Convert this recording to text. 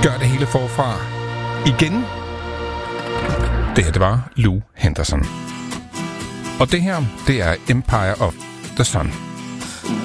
gør det hele forfra igen. Det her, det var Lou Henderson. Og det her, det er Empire of the Sun.